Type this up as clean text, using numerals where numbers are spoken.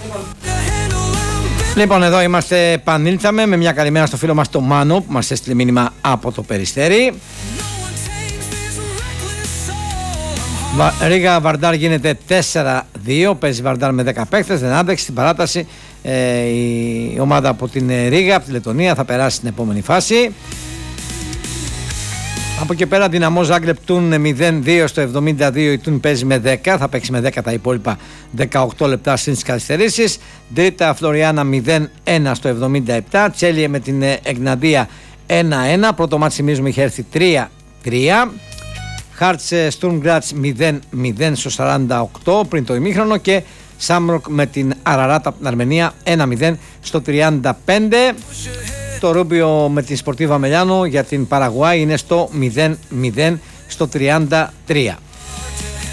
Λοιπόν, εδώ είμαστε, επανήλθαμε με μια καλημέρα στο φίλο μας το Μάνο που μας έστειλε μήνυμα από το Περιστέρι. Ρίγα Βαρντάρ γίνεται 4-2, παίζει Βαρντάρ με 10 παίκτες, δεν άντεξε στην παράταση. Η ομάδα από την Ρίγα, από τη Λετωνία, θα περάσει στην επόμενη φάση. Από εκεί πέρα Δυναμό Ζάγκρεπ Τούν 0-2 στο 72, η Τούν παίζει με 10, θα παίξει με 10 τα υπόλοιπα 18 λεπτά συν τις καθυστερήσεις. Ντρίτα Φλωριάνα 0-1 στο 77, Τσέλιε με την Εγναντία 1-1, πρώτο μάτι θυμίζουμε είχε έρθει 3-3. Χάρτς Στουρμ Γκράτς 0-0 στο 48 πριν το ημίχρονο και Σάμροκ με την Αραράτα από την Αρμενία 1-0 στο 35. Το Ρούμπιο με την Σπορτίβα Μελιάνο για την Παραγουάη είναι στο 0-0 στο 33.